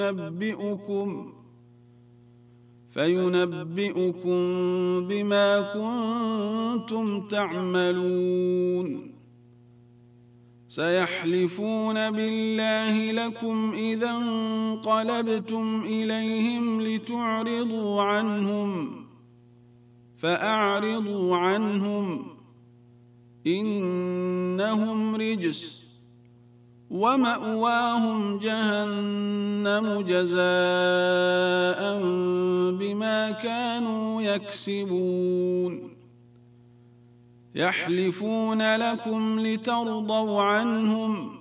فينبئكم بما كنتم تعملون. سيحلفون بالله لكم إذا انقلبتم إليهم لتعرضوا عنهم فأعرضوا عنهم إنهم رجس ومأواهم جهنم جزاء بما كانوا يكسبون. يحلفون لكم لترضوا عنهم